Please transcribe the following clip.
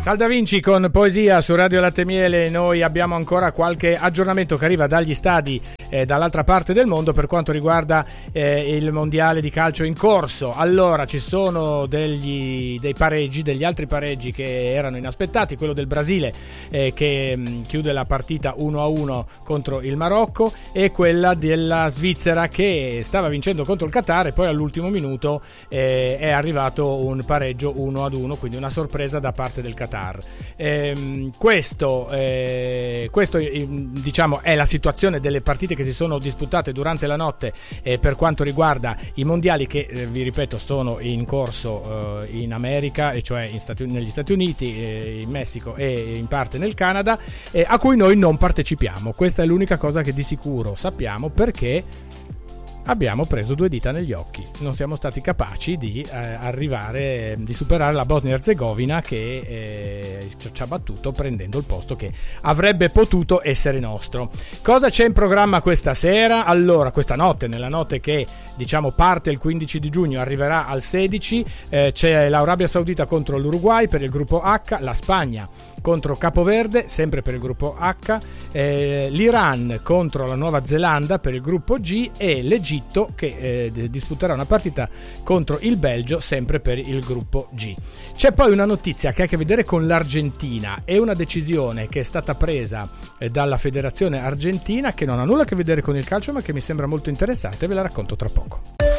Sal Da Vinci con Poesia su Radio Latte Miele. Noi abbiamo ancora qualche aggiornamento che arriva dagli stadi dall'altra parte del mondo per quanto riguarda il mondiale di calcio in corso. Allora, ci sono dei pareggi, degli altri pareggi che erano inaspettati. Quello del Brasile che chiude la partita 1-1 contro il Marocco, e quella della Svizzera che stava vincendo contro il Qatar e poi all'ultimo minuto è arrivato un pareggio 1-1, quindi una sorpresa da parte del Qatar. Questo diciamo è la situazione delle partite che si sono disputate durante la notte per quanto riguarda i mondiali che vi ripeto sono in corso in America, e cioè negli Stati Uniti, in Messico e in parte nel Canada, a cui noi non partecipiamo. Questa è l'unica cosa che di sicuro sappiamo, perché abbiamo preso due dita negli occhi, non siamo stati capaci di superare la Bosnia-Herzegovina che ci ha battuto prendendo il posto che avrebbe potuto essere nostro. Cosa c'è in programma questa sera? Allora, questa notte, nella notte che diciamo parte il 15 di giugno, arriverà al 16, c'è l'Arabia Saudita contro l'Uruguay per il gruppo H, la Spagna contro Capoverde sempre per il gruppo H, l'Iran contro la Nuova Zelanda per il gruppo G, e l'Egitto che disputerà una partita contro il Belgio sempre per il gruppo G. C'è poi una notizia che ha a che vedere con l'Argentina, e una decisione che è stata presa dalla federazione argentina che non ha nulla a che vedere con il calcio ma che mi sembra molto interessante, ve la racconto tra poco.